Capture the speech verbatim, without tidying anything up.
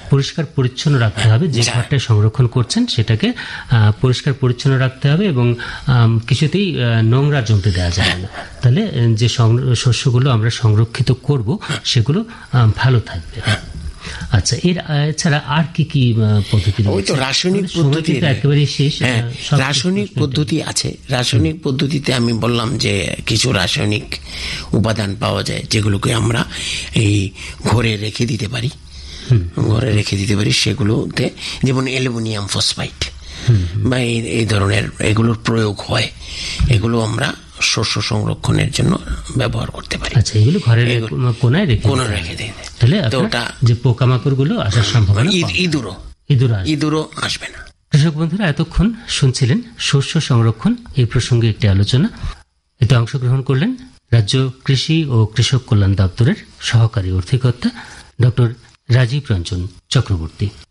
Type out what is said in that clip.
পরিষ্কার পরিচ্ছন্ন রাখতে হবে। যে ঘরটায় সংরক্ষণ করছেন সেটাকে পরিষ্কার পরিচ্ছন্ন রাখতে হবে এবং কিছুতেই নোংরা জমতে দেওয়া যাবে না। তাহলে যে শস্যগুলো আমরা সংরক্ষিত করব সেগুলো ভালো থাকবে। আচ্ছা, এর এছাড়া আর কি কি পদ্ধতি? ওই তো রাসায়নিক পদ্ধতি একেবারে শেষ। রাসায়নিক পদ্ধতি আছে। রাসায়নিক পদ্ধতিতে আমি বললাম যে কিছু রাসায়নিক উপাদান পাওয়া যায় যেগুলোকে আমরা এই ঘরে রেখে দিতে পারি ঘরে রেখে দিতে পারি সেগুলোতে, যেমন অ্যালুমিনিয়াম ফসফাইড বা এই ধরনের এগুলোর প্রয়োগ হয়। এগুলো আমরা শস্য সংরক্ষণের জন্য ব্যবহার করতে পারি। আচ্ছা, এগুলো ঘরের কোনায় রেখে কোনায় রেখে দিই। তাহলে ওটা যে পোকামাকড় গুলো আসার সম্ভাবনা, ইঁদুরও ইঁদুরও আসবে না। কৃষক বন্ধুরা, এতক্ষণ শুনছিলেন শস্য সংরক্ষণ এই প্রসঙ্গে একটি আলোচনা। এতে অংশগ্রহণ করলেন রাজ্য কৃষি ও কৃষক কল্যাণ দপ্তরের সহকারী অধিকর্তা ডক্টর রাজীব রঞ্জন চক্রবর্তী।